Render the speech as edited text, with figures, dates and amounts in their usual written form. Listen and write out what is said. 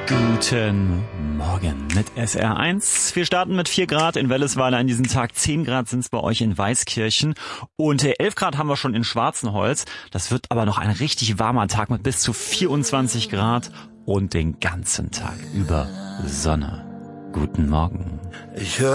Guten Morgen mit SR1. Wir starten mit 4 Grad in Wellesweiler an diesem Tag. 10 Grad sind es bei euch in Weißkirchen. Und 11 Grad haben wir schon in Schwarzenholz. Das wird aber noch ein richtig warmer Tag mit bis zu 24 Grad und den ganzen Tag über Sonne. Guten Morgen. Ich höre